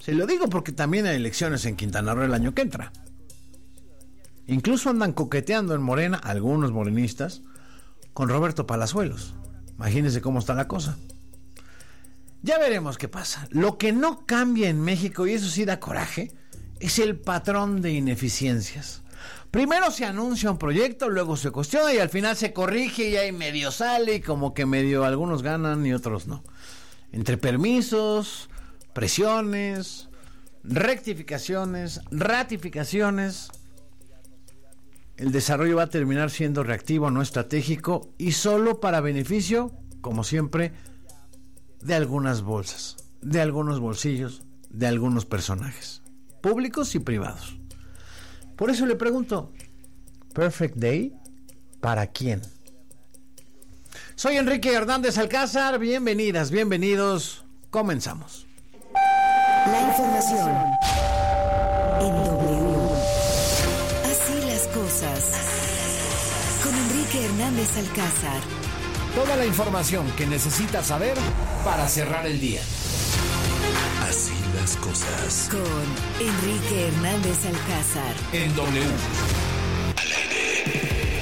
Se lo digo porque también hay elecciones en Quintana Roo el año que entra. Incluso andan coqueteando en Morena, algunos morenistas, con Roberto Palazuelos. Imagínense cómo está la cosa. Ya veremos qué pasa. Lo que no cambia en México, y eso sí da coraje, es el patrón de ineficiencias. Primero se anuncia un proyecto, luego se cuestiona y al final se corrige y ahí medio sale y como que medio algunos ganan y otros no. Entre permisos, presiones, rectificaciones, ratificaciones, el desarrollo va a terminar siendo reactivo, no estratégico y solo para beneficio, como siempre, de algunas bolsas, de algunos bolsillos, de algunos personajes, públicos y privados. Por eso le pregunto, ¿Perfect Day para quién? Soy Enrique Hernández Alcázar, bienvenidas, bienvenidos, comenzamos. La información en W. Así las cosas. Con Enrique Hernández Alcázar. Toda la información que necesitas saber para cerrar el día. Así las cosas. Con Enrique Hernández Alcázar. En W. Al aire.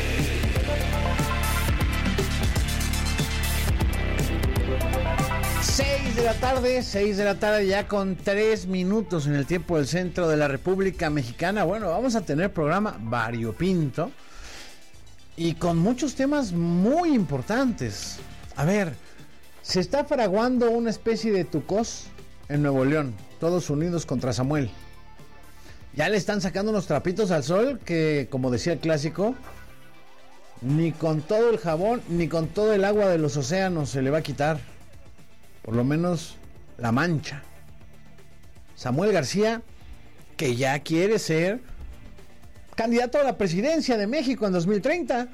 6 de la tarde ya con 3 minutos en el tiempo del centro de la República Mexicana. Bueno, vamos a tener programa variopinto y con muchos temas muy importantes. A ver, se está fraguando una especie de tucós en Nuevo León, todos unidos contra Samuel. Ya le están sacando unos trapitos al sol que, como decía el clásico, ni con todo el jabón ni con todo el agua de los océanos se le va a quitar, por lo menos la mancha. Samuel García, que ya quiere ser candidato a la presidencia de México en 2030.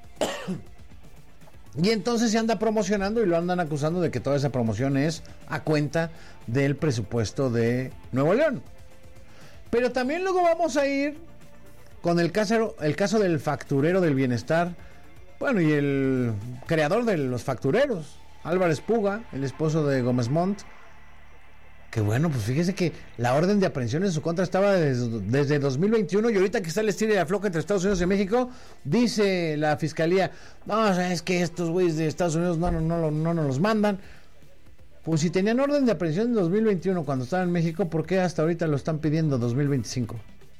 Y entonces se anda promocionando y lo andan acusando de que toda esa promoción es a cuenta del presupuesto de Nuevo León. Pero también luego vamos a ir con el caso del facturero del bienestar, bueno, y el creador de los factureros, Álvarez Puga, el esposo de Gómez Montt, que bueno, pues fíjese que la orden de aprehensión en su contra estaba desde 2021 y ahorita que está el estilo y afloja entre Estados Unidos y México, dice la fiscalía, no, es que estos güeyes de Estados Unidos no nos los mandan. Pues si tenían orden de aprehensión en 2021 cuando estaban en México, ¿por qué hasta ahorita lo están pidiendo 2025?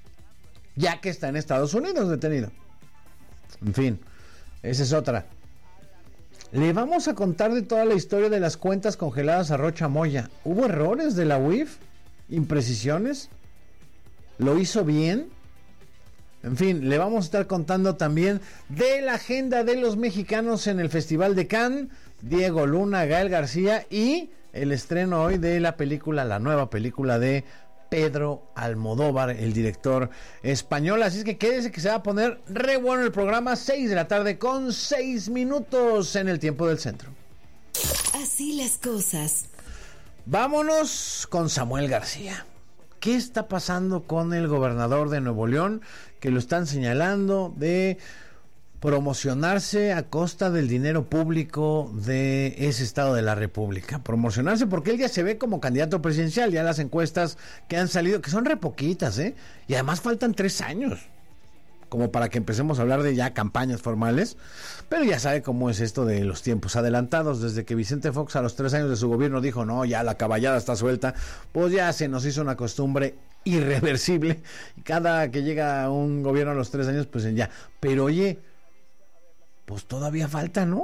Ya que está en Estados Unidos detenido. En fin, esa es otra. Le vamos a contar de toda la historia de las cuentas congeladas a Rocha Moya. ¿Hubo errores de la UIF? ¿Imprecisiones? ¿Lo hizo bien? En fin, le vamos a estar contando también de la agenda de los mexicanos en el Festival de Cannes, Diego Luna, Gael García y el estreno hoy de la película, la nueva película de Pedro Almodóvar, el director español. Así es que quédese que se va a poner re bueno el programa. 6 de la tarde con 6 minutos en el tiempo del centro. Así las cosas. Vámonos con Samuel García. ¿Qué está pasando con el gobernador de Nuevo León? Que lo están señalando de promocionarse a costa del dinero público de ese estado de la República. Promocionarse porque él ya se ve como candidato presidencial. Ya las encuestas que han salido, que son re poquitas, y además faltan 3 años como para que empecemos a hablar de ya campañas formales, pero ya sabe cómo es esto de los tiempos adelantados. Desde que Vicente Fox a los 3 años de su gobierno dijo, no, ya la caballada está suelta, pues ya se nos hizo una costumbre irreversible, y cada que llega un gobierno a los 3 años, pues ya, pero oye, pues todavía falta, ¿no?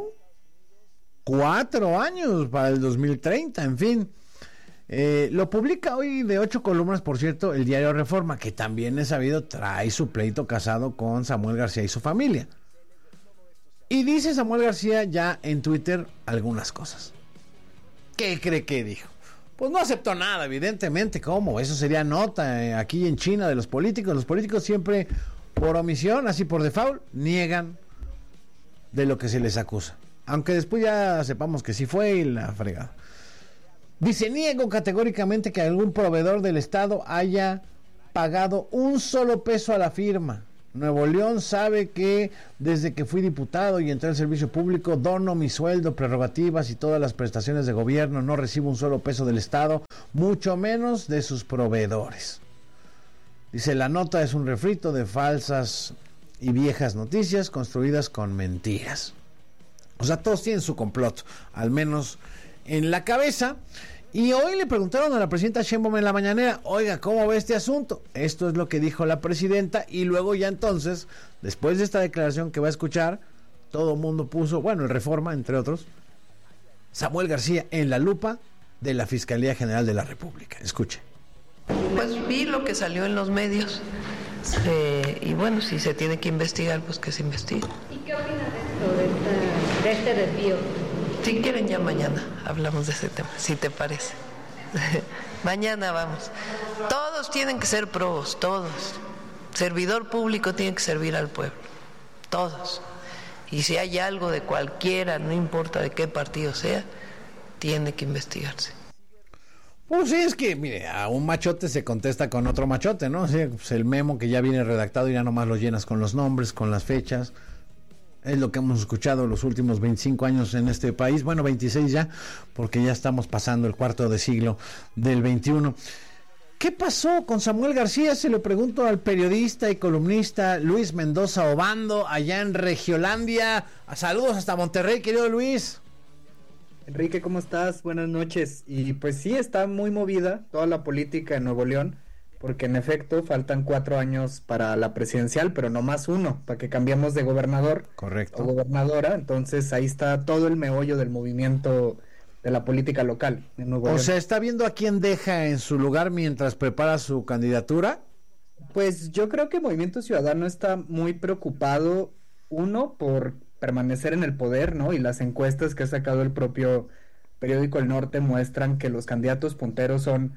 4 años para el 2030, en fin. Lo publica hoy de 8 columnas, por cierto, el diario Reforma, que también es sabido trae su pleito casado con Samuel García y su familia. Y dice Samuel García ya en Twitter algunas cosas. ¿Qué cree que dijo? Pues no aceptó nada, evidentemente. ¿Cómo? Eso sería nota aquí en China de los políticos. Los políticos siempre por omisión, así por default, niegan de lo que se les acusa. Aunque después ya sepamos que sí fue y la fregada. Dice, niego categóricamente que algún proveedor del Estado haya pagado un solo peso a la firma. Nuevo León sabe que desde que fui diputado y entré al servicio público, dono mi sueldo, prerrogativas y todas las prestaciones de gobierno, no recibo un solo peso del Estado, mucho menos de sus proveedores. Dice, la nota es un refrito de falsas y viejas noticias construidas con mentiras. O sea, todos tienen su complot, al menos en la cabeza. Y hoy le preguntaron a la presidenta Sheinbaum en la mañanera, oiga, ¿cómo ve este asunto? Esto es lo que dijo la presidenta, y luego ya entonces, después de esta declaración que va a escuchar, todo el mundo puso, bueno, el Reforma, entre otros, Samuel García en la lupa de la Fiscalía General de la República. Escuche. Pues vi lo que salió en los medios, y bueno, si se tiene que investigar, pues que se investigue. ¿Y qué opinas de este desvío? Si quieren, ya mañana hablamos de ese tema, si te parece. Mañana vamos. Todos tienen que ser probos, todos. Servidor público tiene que servir al pueblo, todos. Y si hay algo de cualquiera, no importa de qué partido sea, tiene que investigarse. Pues sí, es que, mire, a un machote se contesta con otro machote, ¿no? Sí, pues el memo que ya viene redactado y ya nomás lo llenas con los nombres, con las fechas. Es lo que hemos escuchado los últimos 25 años en este país. Bueno, 26 ya, porque ya estamos pasando el cuarto de siglo del 21. ¿Qué pasó con Samuel García? Se lo pregunto al periodista y columnista Luis Mendoza Obando, allá en Regiolandia. Saludos hasta Monterrey, querido Luis. Enrique, ¿cómo estás? Buenas noches. Y pues sí, está muy movida toda la política en Nuevo León, porque en efecto faltan 4 años para la presidencial, pero no más uno, para que cambiemos de gobernador. Correcto. O gobernadora. Entonces ahí está todo el meollo del movimiento de la política local en Nuevo León. O sea, ¿está viendo a quién deja en su lugar mientras prepara su candidatura? Pues yo creo que Movimiento Ciudadano está muy preocupado, uno, por permanecer en el poder, ¿no? Y las encuestas que ha sacado el propio periódico El Norte muestran que los candidatos punteros son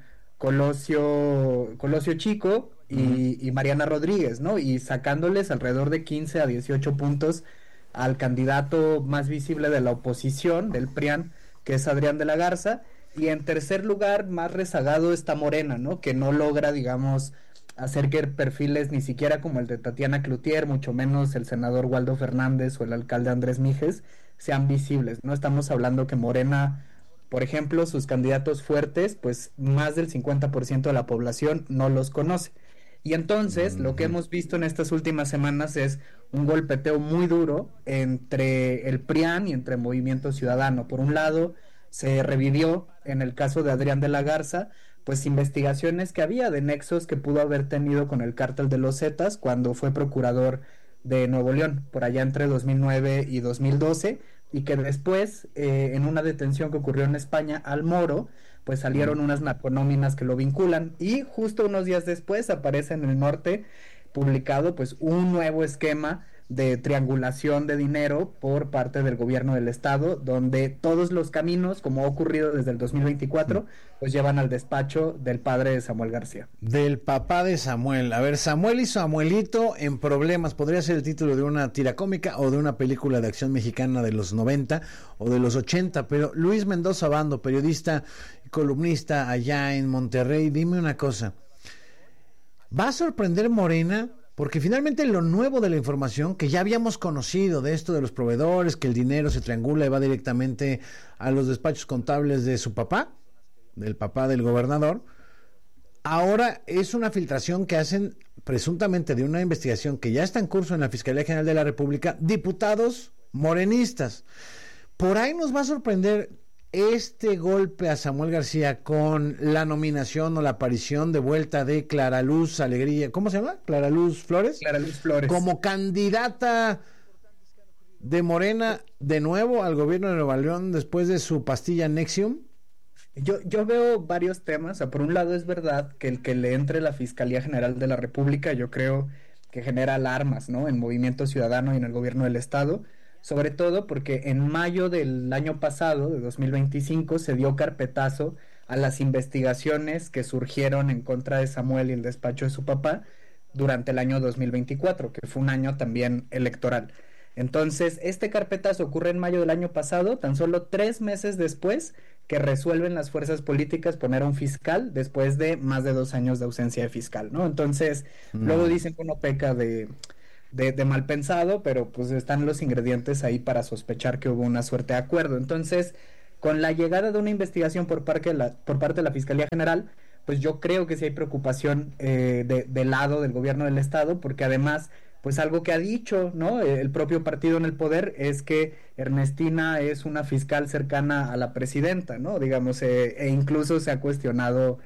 Colosio Chico y Mariana Rodríguez, ¿no? Y sacándoles alrededor de 15 a 18 puntos al candidato más visible de la oposición, del PRIAN, que es Adrián de la Garza, y en tercer lugar, más rezagado, está Morena, ¿no? Que no logra, digamos, hacer que perfiles ni siquiera como el de Tatiana Cloutier, mucho menos el senador Waldo Fernández o el alcalde Andrés Mijes, sean visibles. No estamos hablando que Morena, por ejemplo, sus candidatos fuertes, pues más del 50% de la población no los conoce. Y entonces, lo que hemos visto en estas últimas semanas es un golpeteo muy duro entre el PRIAN y entre Movimiento Ciudadano. Por un lado, se revivió, en el caso de Adrián de la Garza, pues investigaciones que había de nexos que pudo haber tenido con el cártel de los Zetas cuando fue procurador de Nuevo León, por allá entre 2009 y 2012, y que después, en una detención que ocurrió en España al Moro, pues salieron unas narconóminas que lo vinculan, y justo unos días después aparece en el Norte publicado pues un nuevo esquema de triangulación de dinero por parte del gobierno del estado, donde todos los caminos, como ha ocurrido desde el 2024, pues llevan al despacho del padre de Samuel García. Del papá de Samuel. A ver, Samuel y Samuelito en problemas, podría ser el título de una tira cómica o de una película de acción mexicana de los 90 o de los 80, pero Luis Mendoza Obando, periodista y columnista allá en Monterrey, dime una cosa, ¿va a sorprender Morena? Porque finalmente lo nuevo de la información, que ya habíamos conocido de esto de los proveedores, que el dinero se triangula y va directamente a los despachos contables de su papá, del papá del gobernador, ahora es una filtración que hacen presuntamente de una investigación que ya está en curso en la Fiscalía General de la República, diputados morenistas. Por ahí nos va a sorprender este golpe a Samuel García con la nominación o la aparición de vuelta de Clara Luz Alegría, ¿cómo se llama? Clara Luz Flores. Clara Luz Flores. Como candidata de Morena de nuevo al gobierno de Nuevo León después de su pastilla Nexium. Yo veo varios temas. O sea, por un lado es verdad que el que le entre la Fiscalía General de la República, yo creo que genera alarmas, ¿no? En Movimiento Ciudadano y en el gobierno del estado. Sobre todo porque en mayo del año pasado, de 2025, se dio carpetazo a las investigaciones que surgieron en contra de Samuel y el despacho de su papá durante el año 2024, que fue un año también electoral. Entonces, este carpetazo ocurre en mayo del año pasado, tan solo 3 meses después que resuelven las fuerzas políticas poner a un fiscal después de más de 2 años de ausencia de fiscal, ¿no? Entonces, luego dicen que uno peca de de mal pensado, pero pues están los ingredientes ahí para sospechar que hubo una suerte de acuerdo. Entonces, con la llegada de una investigación por parte de la Fiscalía General, pues yo creo que sí hay preocupación del lado del gobierno del estado, porque además, pues algo que ha dicho, ¿no?, el propio partido en el poder es que Ernestina es una fiscal cercana a la presidenta, ¿no? Digamos, e incluso se ha cuestionado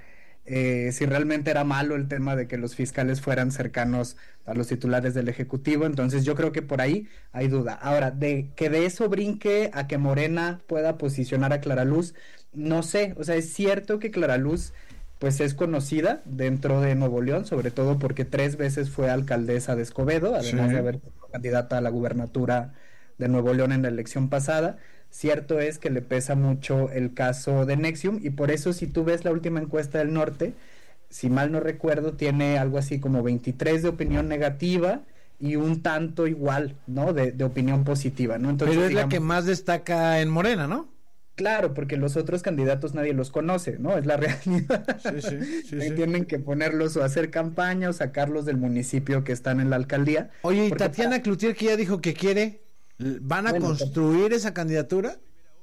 si realmente era malo el tema de que los fiscales fueran cercanos a los titulares del Ejecutivo. Entonces yo creo que por ahí hay duda. Ahora, de eso brinque a que Morena pueda posicionar a Clara Luz, no sé. O sea, es cierto que Clara Luz pues es conocida dentro de Nuevo León, sobre todo porque 3 veces fue alcaldesa de Escobedo, además de haber sido candidata a la gubernatura de Nuevo León en la elección pasada. Cierto es que le pesa mucho el caso de NXIVM, y por eso, si tú ves la última encuesta del norte, si mal no recuerdo, tiene algo así como 23 de opinión negativa y un tanto igual, ¿no?, de opinión positiva, ¿no? Entonces, pero es la que más destaca en Morena, ¿no? Claro, porque los otros candidatos nadie los conoce, ¿no? Es la realidad. Sí. Tienen que ponerlos o hacer campaña o sacarlos del municipio que están en la alcaldía. Oye, ¿y Tatiana Cloutier, que ya dijo que quiere? ¿Van a construir esa candidatura?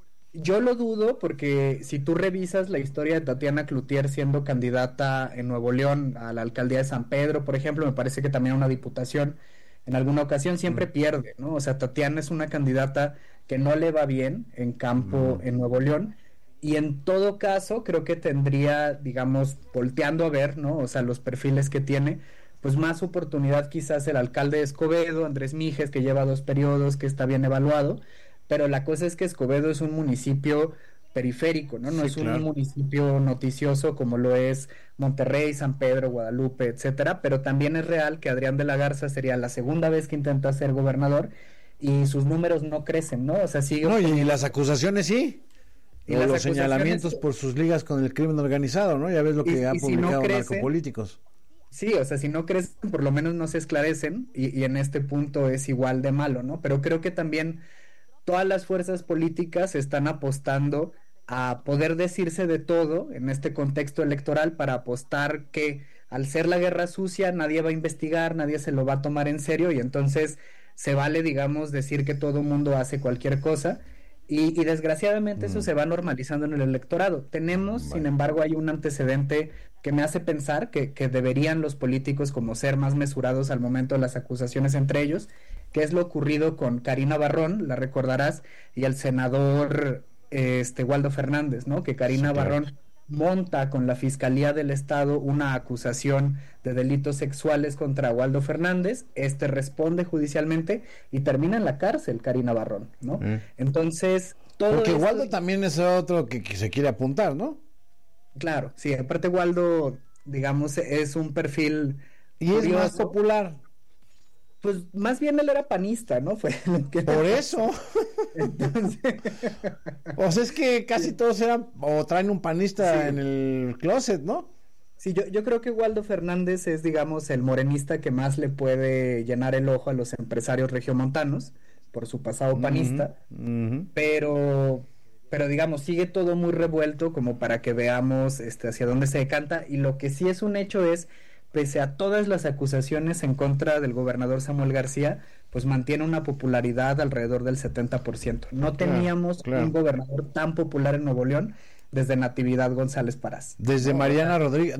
Yo lo dudo, porque si tú revisas la historia de Tatiana Cloutier siendo candidata en Nuevo León a la alcaldía de San Pedro, por ejemplo, me parece que también a una diputación, en alguna ocasión siempre pierde, ¿no? O sea, Tatiana es una candidata que no le va bien en campo en Nuevo León, y en todo caso creo que tendría, digamos, volteando a ver, ¿no?, o sea, los perfiles que tiene, pues más oportunidad quizás el alcalde de Escobedo, Andrés Mijes, que lleva 2 periodos, que está bien evaluado, pero la cosa es que Escobedo es un municipio periférico, ¿no? No es un municipio noticioso como lo es Monterrey, San Pedro, Guadalupe, etcétera, pero también es real que Adrián de la Garza sería la segunda vez que intenta ser gobernador y sus números no crecen, ¿no? O sea, sigue... No, y las acusaciones sí. Y los señalamientos por sus ligas con el crimen organizado, ¿no? Ya ves lo que han publicado narcopolíticos. Sí, o sea, si no crecen, por lo menos no se esclarecen, y en este punto es igual de malo, ¿no? Pero creo que también todas las fuerzas políticas están apostando a poder decirse de todo en este contexto electoral, para apostar que al ser la guerra sucia nadie va a investigar, nadie se lo va a tomar en serio, y entonces se vale, digamos, decir que todo mundo hace cualquier cosa. Y desgraciadamente eso se va normalizando en el electorado. Tenemos, sin embargo, hay un antecedente que me hace pensar que deberían los políticos como ser más mesurados al momento de las acusaciones entre ellos, que es lo ocurrido con Karina Barrón, la recordarás, y el senador Waldo Fernández, ¿no? Que Karina Barrón monta con la Fiscalía del Estado una acusación de delitos sexuales contra Waldo Fernández, responde judicialmente y termina en la cárcel Karina Barrón, ¿no? Entonces, todo porque esto... Waldo también es otro que se quiere apuntar, ¿no? Claro, sí, aparte Waldo, digamos, es un perfil... Y curioso. Es más popular. Pues más bien él era panista, ¿no? Fue por eso. Entonces... O sea, es que casi todos eran o traen un panista en el closet, ¿no? Sí, yo creo que Waldo Fernández es, digamos, el morenista que más le puede llenar el ojo a los empresarios regiomontanos por su pasado panista, pero digamos, sigue todo muy revuelto como para que veamos hacia dónde se decanta, y lo que sí es un hecho es, pese a todas las acusaciones en contra del gobernador Samuel García, pues mantiene una popularidad alrededor del 70%. No teníamos un gobernador tan popular en Nuevo León desde Natividad González Parás. Desde Mariana Rodríguez,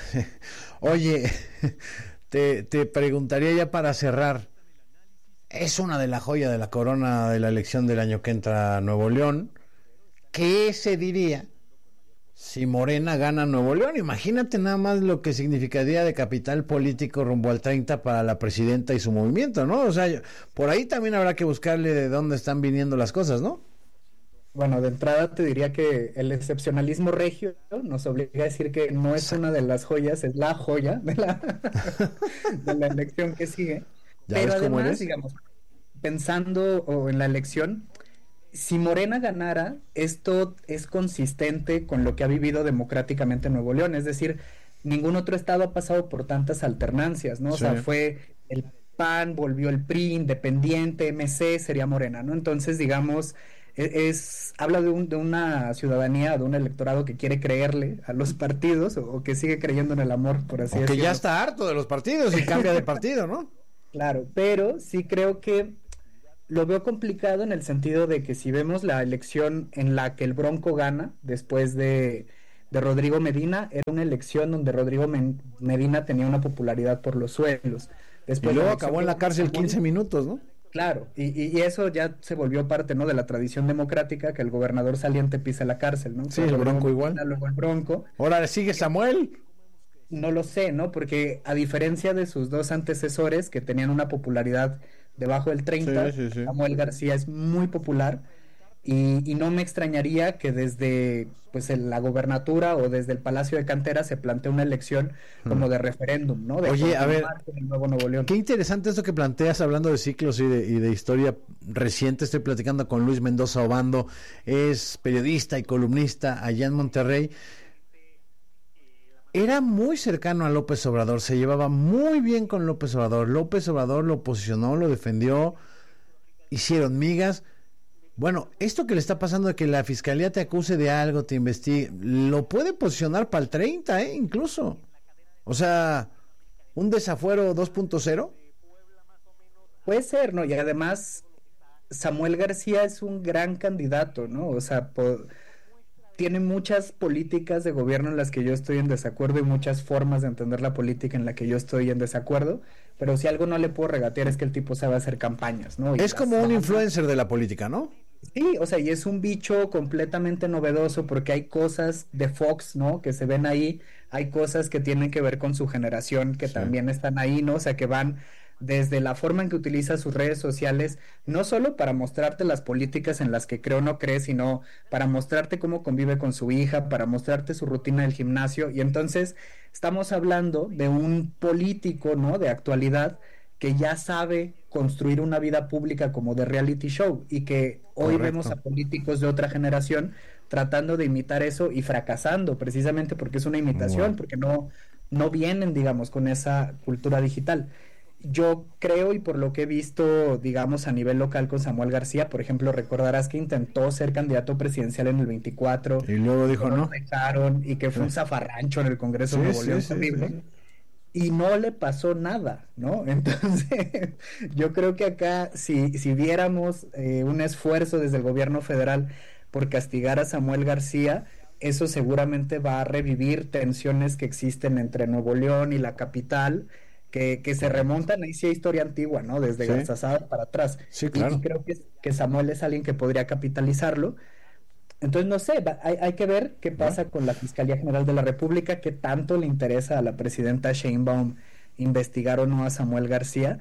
oye, te preguntaría ya para cerrar, es una de las joyas de la corona de la elección del año que entra a Nuevo León. ¿Qué se diría si Morena gana Nuevo León? Imagínate nada más lo que significaría de capital político rumbo al 30 para la presidenta y su movimiento, ¿no? O sea, por ahí también habrá que buscarle de dónde están viniendo las cosas, ¿no? Bueno, de entrada te diría que el excepcionalismo regio nos obliga a decir que no es una de las joyas, es la joya de la elección que sigue. Pero además, digamos, pensando en la elección, si Morena ganara, esto es consistente con lo que ha vivido democráticamente Nuevo León, es decir, ningún otro estado ha pasado por tantas alternancias, ¿no? Sí. O sea, fue el PAN, volvió el PRI, Independiente, MC, sería Morena, ¿no? Entonces, digamos, habla de una ciudadanía, de un electorado que quiere creerle a los partidos, o que sigue creyendo en el amor, por así decirlo. Que ya está harto de los partidos y cambia de partido, ¿no? Claro, pero sí creo que lo veo complicado en el sentido de que si vemos la elección en la que el Bronco gana después de Rodrigo Medina, era una elección donde Rodrigo Medina tenía una popularidad por los suelos. Después y luego acabó en la cárcel 15 minutos, ¿no? Claro, y eso ya se volvió parte, ¿no?, de la tradición democrática, que el gobernador saliente pisa la cárcel, ¿no? Sí, el Bronco igual. Luego el Bronco. Ahora sigue Samuel. No lo sé, ¿no? Porque a diferencia de sus dos antecesores que tenían una popularidad debajo del 30, sí. Samuel García es muy popular y no me extrañaría que desde pues la gobernatura o desde el Palacio de Cantera se plantee una elección como de referéndum, ¿no? Oye, a ver, el nuevo Nuevo León. Qué interesante esto que planteas hablando de ciclos y de historia reciente. Estoy platicando con Luis Mendoza Obando, es periodista y columnista allá en Monterrey. Era muy cercano a López Obrador, se llevaba muy bien con López Obrador. López Obrador lo posicionó, lo defendió, hicieron migas. Bueno, esto que le está pasando de que la fiscalía te acuse de algo, te investigue, lo puede posicionar para el 30, incluso. O sea, un desafuero 2.0. Puede ser, ¿no? Y además, Samuel García es un gran candidato, ¿no? O sea, tiene muchas políticas de gobierno en las que yo estoy en desacuerdo y muchas formas de entender la política en la que yo estoy en desacuerdo, pero si algo no le puedo regatear es que el tipo sabe hacer campañas, ¿no? Es como un influencer de la política, ¿no? Sí, o sea, y es un bicho completamente novedoso porque hay cosas de Fox, ¿no?, que se ven ahí, hay cosas que tienen que ver con su generación que también están ahí, ¿no? O sea, que van desde la forma en que utiliza sus redes sociales, no solo para mostrarte las políticas en las que cree o no cree, sino para mostrarte cómo convive con su hija, para mostrarte su rutina del gimnasio, y entonces estamos hablando de un político, ¿no?, de actualidad, que ya sabe construir una vida pública como de reality show, y que hoy vemos a políticos de otra generación tratando de imitar eso y fracasando, precisamente porque es una imitación, porque no vienen, digamos, con esa cultura digital. Yo creo, y por lo que he visto, digamos, a nivel local con Samuel García, por ejemplo, recordarás que intentó ser candidato presidencial en el 24. Y luego dijo no. Dejaron, y que fue un zafarrancho en el Congreso de Nuevo León, horrible. Y no le pasó nada, ¿no? Entonces, yo creo que acá, si viéramos un esfuerzo desde el gobierno federal por castigar a Samuel García, eso seguramente va a revivir tensiones que existen entre Nuevo León y la capital, que se remontan, ahí sí hay historia antigua, ¿no? Desde Garzazada para atrás. Sí, claro. Y creo que Samuel es alguien que podría capitalizarlo. Entonces, no sé, hay que ver qué pasa con la Fiscalía General de la República, qué tanto le interesa a la presidenta Sheinbaum investigar o no a Samuel García.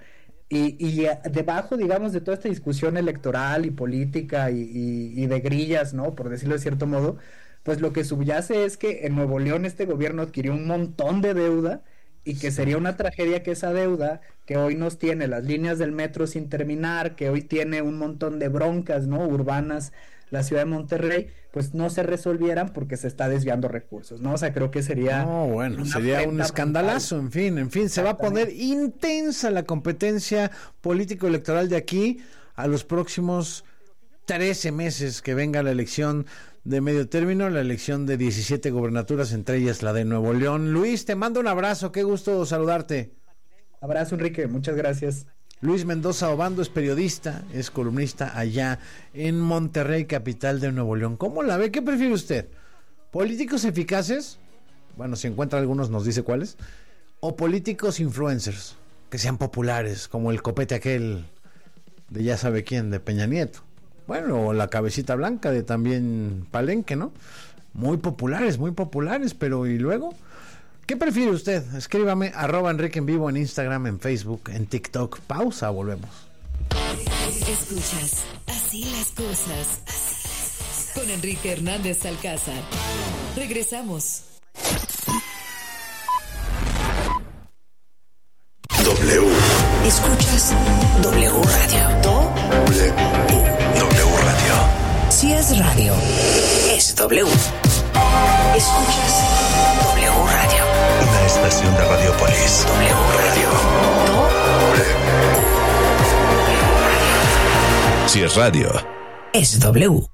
Y debajo, digamos, de toda esta discusión electoral y política y de grillas, ¿no?, por decirlo de cierto modo, pues lo que subyace es que en Nuevo León este gobierno adquirió un montón de deuda, y que sería una tragedia que esa deuda, que hoy nos tiene las líneas del metro sin terminar, que hoy tiene un montón de broncas, ¿no?, urbanas, la ciudad de Monterrey, pues no se resolvieran porque se está desviando recursos, ¿no? O sea, creo que sería... No, bueno, sería un escandalazo, en fin, se va a poner intensa la competencia político-electoral de aquí a los próximos 13 meses que venga la elección de medio término, la elección de 17 gobernaturas, entre ellas la de Nuevo León. Luis, te mando un abrazo, qué gusto saludarte. Abrazo, Enrique, muchas gracias. Luis Mendoza Obando es periodista, es columnista allá en Monterrey, capital de Nuevo León. ¿Cómo la ve? ¿Qué prefiere usted? ¿Políticos eficaces? Bueno, si encuentra algunos nos dice cuáles. ¿O políticos influencers? Que sean populares, como el copete aquel de ya sabe quién, de Peña Nieto. Bueno, o la cabecita blanca de también Palenque, ¿no? Muy populares, pero ¿y luego? ¿Qué prefiere usted? Escríbame, @Enrique en Vivo en Instagram, en Facebook, en TikTok. Pausa, volvemos. Escuchas Así las cosas con Enrique Hernández Alcázar. Regresamos. W. Escuchas W Radio. W Radio. Si es radio, es W. Escuchas W Radio. Una estación de Radiopolis. W Radio. Si es radio, es W.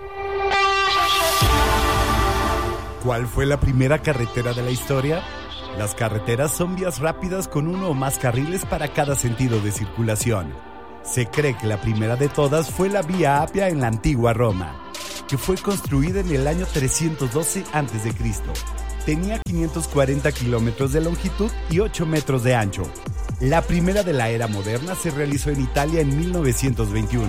¿Cuál fue la primera carretera de la historia? Las carreteras son vías rápidas con uno o más carriles para cada sentido de circulación. Se cree que la primera de todas fue la Vía Apia en la antigua Roma, que fue construida en el año 312 a.C. Tenía 540 kilómetros de longitud y 8 metros de ancho. La primera de la era moderna se realizó en Italia en 1921.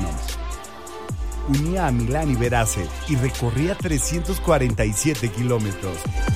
Unía a Milán y Verace y recorría 347 kilómetros.